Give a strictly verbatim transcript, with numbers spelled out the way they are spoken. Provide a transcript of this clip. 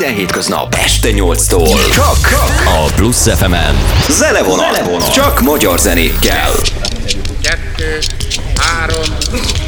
Minden hétköznap este nyolctól csak a Plusz ef emen. Zelevonat. Zelevonat. Csak magyar zenékkel. Kettő, három,